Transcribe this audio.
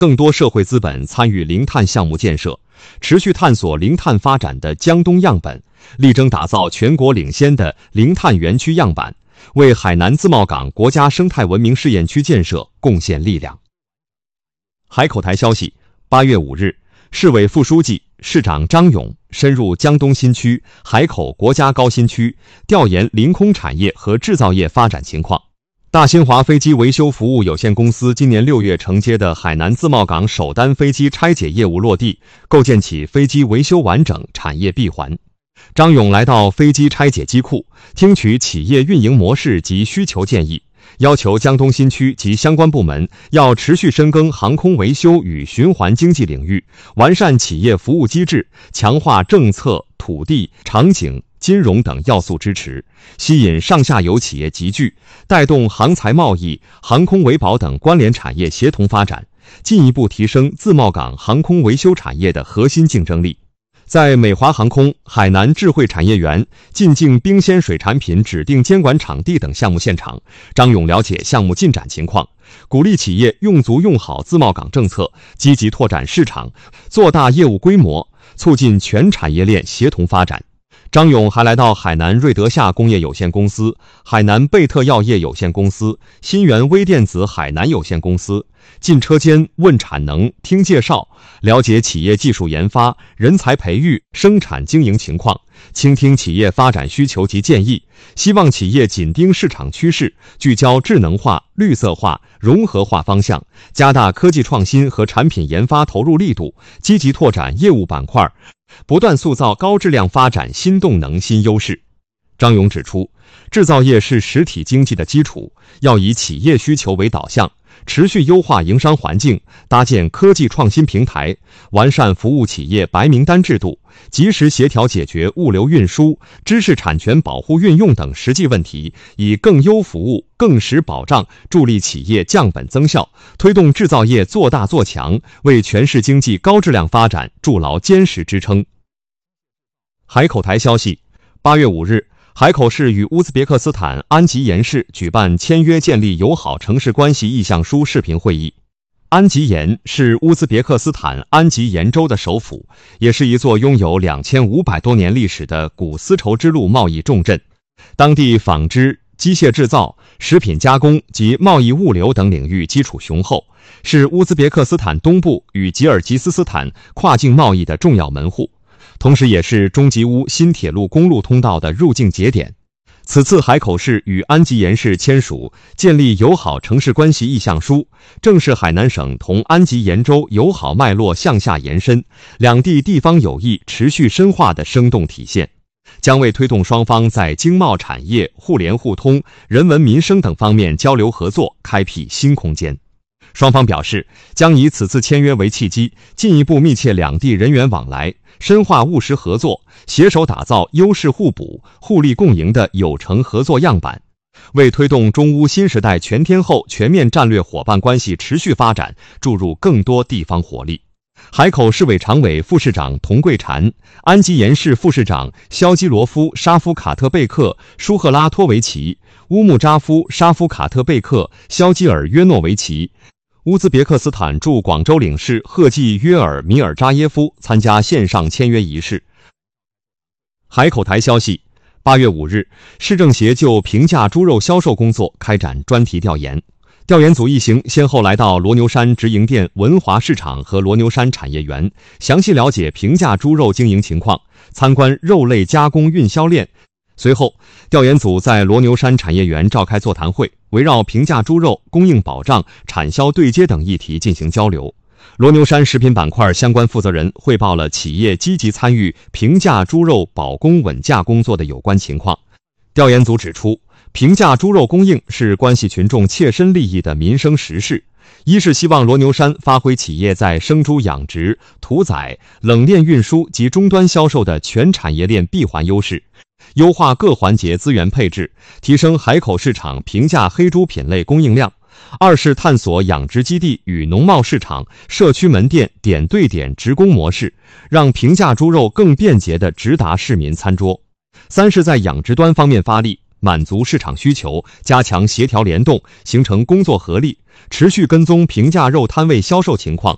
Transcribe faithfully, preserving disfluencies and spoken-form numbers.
更多社会资本参与零碳项目建设，持续探索零碳发展的江东样本，力争打造全国领先的零碳园区样板，为海南自贸港国家生态文明试验区建设贡献力量。海口台消息，八月五日，市委副书记、市长张勇深入江东新区、海口国家高新区，调研临空产业和制造业发展情况。大新华飞机维修服务有限公司今年六月承接的海南自贸港首单飞机拆解业务落地，构建起飞机维修完整产业闭环。张勇来到飞机拆解机库，听取企业运营模式及需求建议，要求江东新区及相关部门要持续深耕航空维修与循环经济领域，完善企业服务机制，强化政策、土地、场景、金融等要素支持，吸引上下游企业集聚，带动航材贸易、航空维保等关联产业协同发展，进一步提升自贸港航空维修产业的核心竞争力。在美华航空、海南智慧产业园、进境冰鲜水产品指定监管场地等项目现场，张勇了解项目进展情况，鼓励企业用足用好自贸港政策，积极拓展市场，做大业务规模，促进全产业链协同发展。张勇还来到海南瑞德夏工业有限公司、海南贝特药业有限公司、新源微电子海南有限公司，进车间问产能、听介绍，了解企业技术研发、人才培育、生产经营情况，倾听企业发展需求及建议，希望企业紧盯市场趋势，聚焦智能化、绿色化、融合化方向，加大科技创新和产品研发投入力度，积极拓展业务板块，不断塑造高质量发展新动能、新优势。张勇指出，制造业是实体经济的基础，要以企业需求为导向，持续优化营商环境，搭建科技创新平台，完善服务企业白名单制度，及时协调解决物流运输、知识产权保护运用等实际问题，以更优服务、更实保障助力企业降本增效，推动制造业做大做强，为全市经济高质量发展筑牢坚实支撑。海口台消息，八月五日，海口市与乌兹别克斯坦安吉延市举办签约建立友好城市关系意向书视频会议。安吉延是乌兹别克斯坦安吉延州的首府，也是一座拥有两千五百多年历史的古丝绸之路贸易重镇。当地纺织、机械制造、食品加工及贸易物流等领域基础雄厚，是乌兹别克斯坦东部与吉尔吉斯斯坦跨境贸易的重要门户，同时也是中吉乌新铁路公路通道的入境节点。此次海口市与安吉延市签署建立友好城市关系意向书，正是海南省同安吉延州友好脉络向下延伸，两地地方友谊持续深化的生动体现，将为推动双方在经贸产业、互联互通、人文民生等方面交流合作开辟新空间。双方表示，将以此次签约为契机，进一步密切两地人员往来，深化务实合作，携手打造优势互补、互利共赢的有成合作样板，为推动中乌新时代全天候全面战略伙伴关系持续发展注入更多地方活力。海口市委常委副市长童桂婵、安吉延市副市长肖基罗夫沙夫卡特贝克舒赫拉托维奇、乌木扎夫沙夫卡特贝克肖基尔约诺维奇、乌兹别克斯坦驻广州领事赫季约尔米尔扎耶夫参加线上签约仪式。海口台消息，八月五日，市政协就平价猪肉销售工作开展专题调研。调研组一行先后来到罗牛山直营店文华市场和罗牛山产业园，详细了解平价猪肉经营情况，参观肉类加工运销链。随后，调研组在罗牛山产业园召开座谈会，围绕平价猪肉供应保障、产销对接等议题进行交流。罗牛山食品板块相关负责人汇报了企业积极参与平价猪肉保供稳价工作的有关情况。调研组指出，平价猪肉供应是关系群众切身利益的民生实事。一是希望罗牛山发挥企业在生猪养殖、屠宰、冷链运输及终端销售的全产业链闭环优势，优化各环节资源配置，提升海口市场平价黑猪品类供应量。二是探索养殖基地与农贸市场、社区门店点对点直供模式，让平价猪肉更便捷地直达市民餐桌。三是在养殖端方面发力，满足市场需求，加强协调联动，形成工作合力，持续跟踪平价肉摊位销售情况，